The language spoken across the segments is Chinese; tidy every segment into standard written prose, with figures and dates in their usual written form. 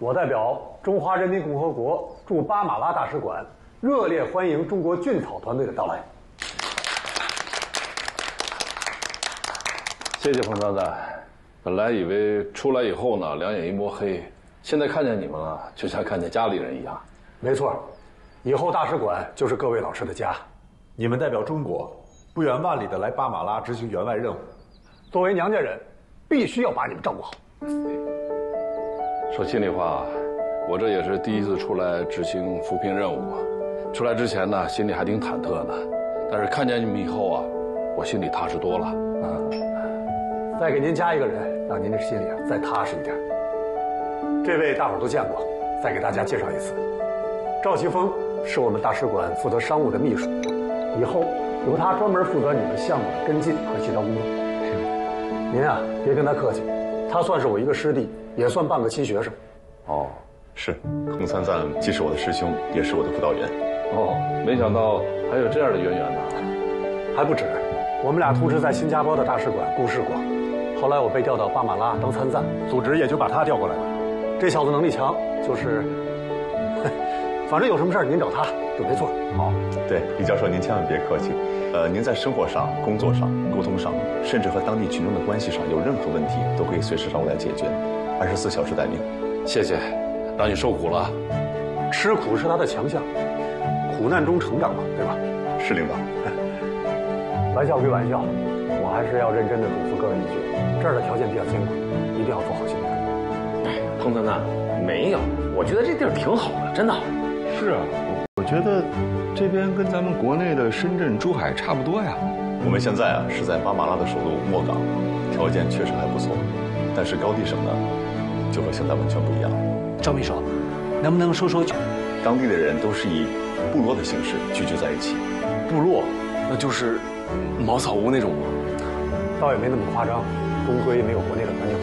我代表中华人民共和国驻巴马拉大使馆热烈欢迎中国菌草团队的到来。 谢谢彭三三。本来以为出来以后呢，两眼一抹黑，现在看见你们了，就像看见家里人一样。 没错，以后大使馆就是各位老师的家。 你们代表中国，不远万里的来巴马拉执行援外任务， 作为娘家人，必须要把你们照顾好。 说心里话，我这也是第一次出来执行扶贫任务啊。出来之前呢，心里还挺忐忑的，但是看见你们以后啊，我心里踏实多了。 再给您加一个人，让您这心里再踏实一点。这位大伙儿都见过，再给大家介绍一次，赵奇峰是我们大使馆负责商务的秘书，以后由他专门负责你们项目的跟进和协调工作。您啊，别跟他客气，他算是我一个师弟，也算半个亲学生。 哦，是，彭三三既是我的师兄，也是我的辅导员。 哦，没想到还有这样的渊源呢。 还不止，我们俩同时在新加坡的大使馆共事过。后来我被调到巴马拉当参赞， 组织也就把他调过来了。 这小子能力强，就是，反正有什么事儿您找他准没错。 好，对，李教授您千万别客气。您在生活上、工作上、沟通上，甚至和当地群众的关系上有任何问题，都可以随时找我来解决，24小时待命。 谢谢，让你受苦了。 吃苦是他的强项，苦难中成长嘛，对吧？ 是领导。 玩笑归玩笑，我还是要认真的嘱咐各位一句：这儿的条件比较艰苦，一定要做好心理准备。 彭三三，没有，我觉得这地儿挺好的，真的。 是啊，我觉得这边跟咱们国内的深圳、珠海差不多呀。 我们现在啊是在巴马拉的首都莫港，条件确实还不错，但是高地省呢，就和现在完全不一样。 赵秘书，能不能说说？ 当地的人都是以部落的形式聚居在一起。 部落，那就是茅草屋那种吗？ 倒也没那么夸张，终归没有国内的环境好。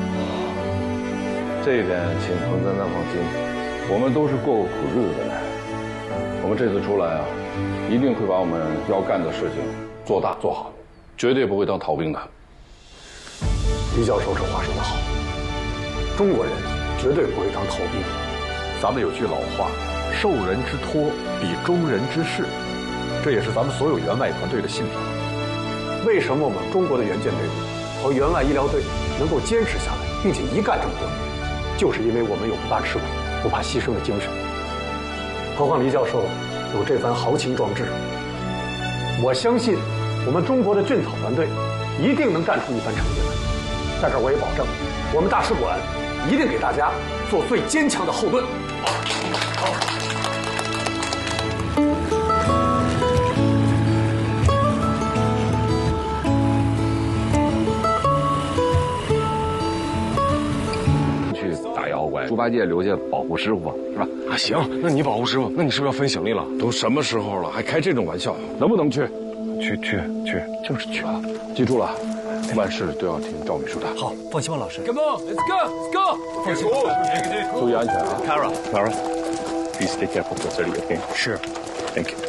这一点请彭三三放心，我们都是过苦日子的人。我们这次出来啊，一定会把我们要干的事情做大做好，绝对不会当逃兵的。 李教授这话说得好，中国人绝对不会当逃兵。 咱们有句老话，受人之托比忠人之事，这也是咱们所有援外团队的信条。 为什么我们中国的援建队伍和援外医疗队能够坚持下来，并且一干这么多年，就是因为我们有不怕吃苦、不怕牺牲的精神。何况李教授有这番豪情壮志，我相信我们中国的菌草团队一定能干出一番成绩来。在这儿我也保证，我们大使馆一定给大家做最坚强的后盾。好。 猪八戒留下保护师傅是吧？ 啊，行，那你保护师傅，那你是不是要分省力了？ 都什么时候了，还开这种玩笑？能不能去？ 去， 就是去啊！记住了，万事都要听赵秘书的。 好，放心吧，老师。 Come on, let's go, let's go。 放心， 注意安全啊 Clara，please take care of Professor Li, okay？ 是。 Thank you。